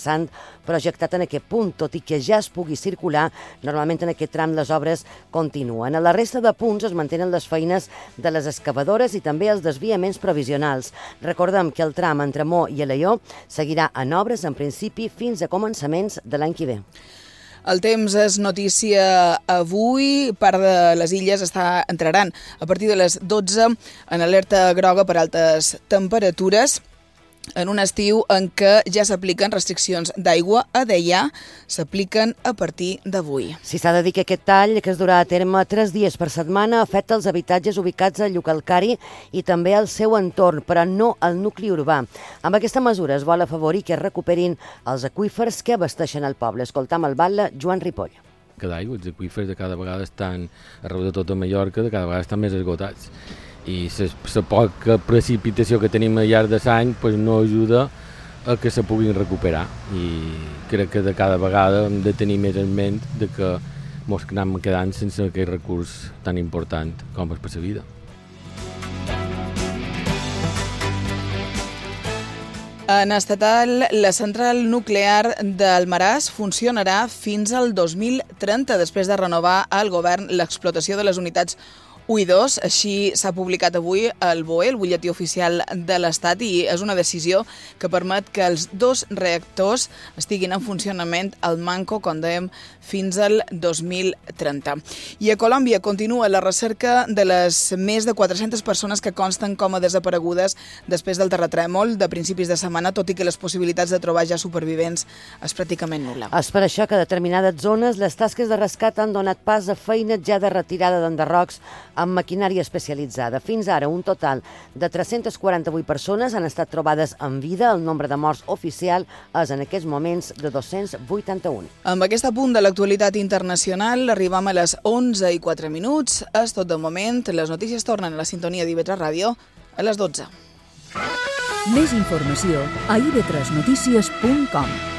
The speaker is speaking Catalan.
traçant projectat en aquest punt, tot i que ja es pugui circular, normalment en aquest tram les obres continuen. A la resta de punts es mantenen les feines de les excavadores i també els desviaments provisionals. Recordem que el tram entre Mo i Alaior seguirà en obres en principi fins a començaments de l'any que ve. El temps és notícia avui. Part de les illes entraran a partir de les 12 en alerta groga per altes temperatures, en un estiu en què ja s'apliquen restriccions d'aigua. A Deià s'apliquen a partir d'avui. Si s'ha de dir que aquest tall, que es durà a terme 3 dies per setmana, afecta els habitatges ubicats al Llucalcari i també al seu entorn, però no al nucli urbà. Amb aquesta mesura es vol afavorir que es recuperin els aqüífers que abasteixen el poble. Escoltam el batlle Joan Ripoll. Cada aigua, els aqüífers de cada vegada estan, arreu de tota Mallorca, de cada vegada estan més esgotats. I la poca precipitació que tenim al llarg de l'any no ajuda a que se puguin recuperar. I crec que de cada vegada hem de tenir més en ment de que ens anem quedant sense aquest recurs tan important com és per la vida. En estatal, la central nuclear d'Almaràs funcionarà fins al 2030, després de renovar al govern l'explotació de les unitats 1 i 2, així s'ha publicat avui al BOE, el butlletí oficial de l'Estat, i és una decisió que permet que els 2 reactors estiguin en funcionament al manco, com dèiem, fins al 2030. I a Colòmbia continua la recerca de les més de 400 persones que consten com a desaparegudes després del terratrèmol de principis de setmana, tot i que les possibilitats de trobar ja supervivents és pràcticament nul·la. És per això que a determinades zones les tasques de rescat han donat pas a feines ja de retirada d'enderrocs amb maquinària especialitzada. Fins ara, un total de 348 persones han estat trobades en vida. El nombre de morts oficial és en aquests moments de 281. Amb aquest apunt de l'actualitat internacional arribam a les 11:04. És tot de moment. Les notícies tornen a la sintonia d'IV3 Ràdio a les 12. Més informació a ib3notícies.com.